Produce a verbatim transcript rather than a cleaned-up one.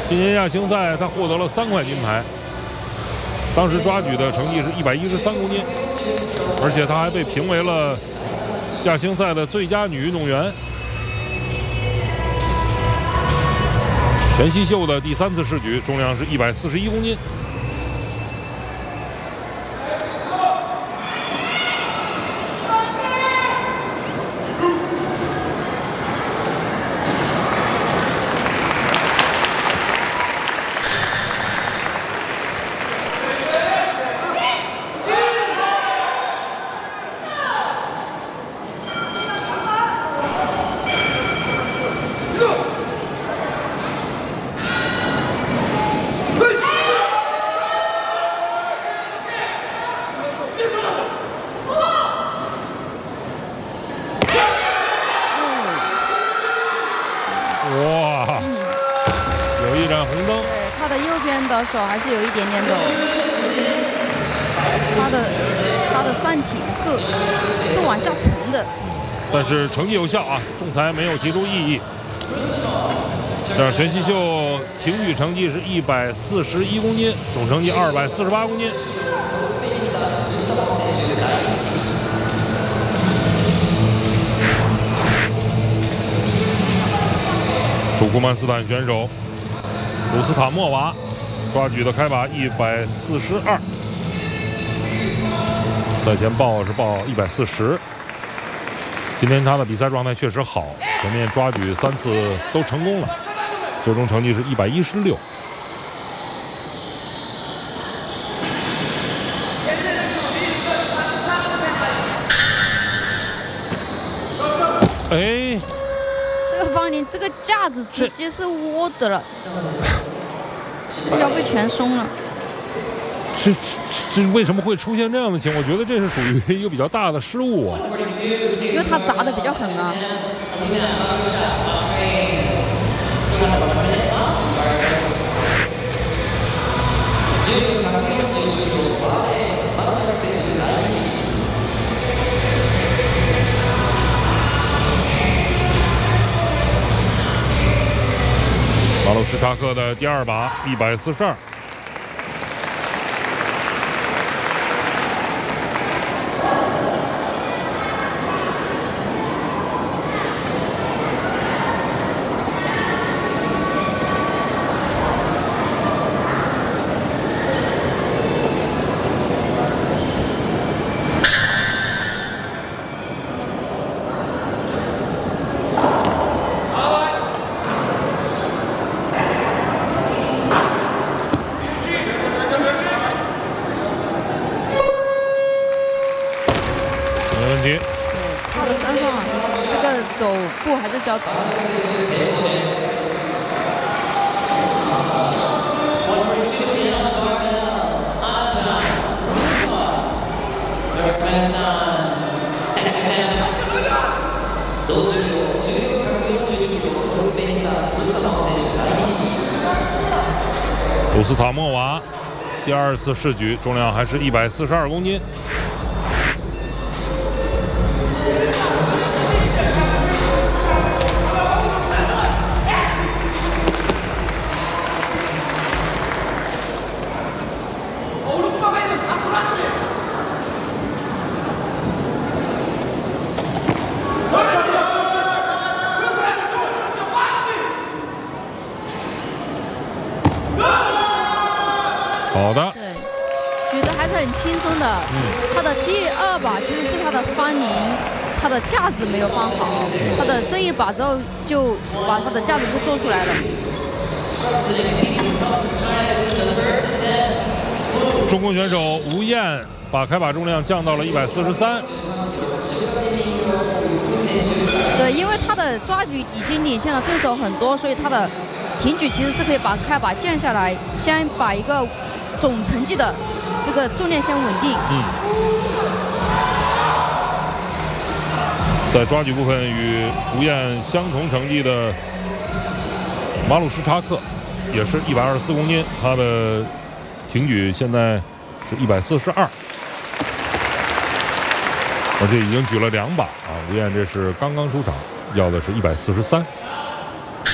今年亚青赛他获得了三块金牌，当时抓举的成绩是一百一十三公斤，而且他还被评为了亚青赛的最佳女运动员。全西秀的第三次试举，重量是一百四十一公斤。哇，有一盏红灯。 对，他的右边的手还是有一点点抖，他的他的上体是是往下沉的。 但是成绩有效啊，仲裁没有提出异议。这样全西秀挺举成绩是一百四十一公斤，总成绩二百四十八公斤。土库曼斯坦选手鲁斯塔莫娃抓举的开把一百四十二，赛前报是报一百四十。今天他的比赛状态确实好，前面抓举三次都成功了，最终成绩是一百一十六。哎。 这个架子直接是窝的了，腰背全松了。 这这为什么会出现这样的情况？我觉得这是属于一个比较大的失误啊， 因为他砸的比较狠啊。 马鲁什查克的第二把一百四十二。对， 他的身上这个走步还是较短。 鲁斯塔莫娃第二次试举，重量还是一百四十二公斤。好的， 对，举得还是很轻松的。嗯，他的第二把其实是他的翻拧，他的架子没有放好，他的这一把之后就把他的架子就做出来了。 中国选手吴燕把开把重量降到了一百四十三。 对，因为他的抓举已经领先了对手很多，所以他的挺举其实是可以把开把降下来，先把一个总成绩的这个重量先稳定。 嗯，在抓举部分与吴燕相同成绩的马鲁什查克也是一百二十四公斤，他的挺举现在是一百四十二，而且已经举了两把啊。吴燕这是刚刚出场，要的是一百四十三。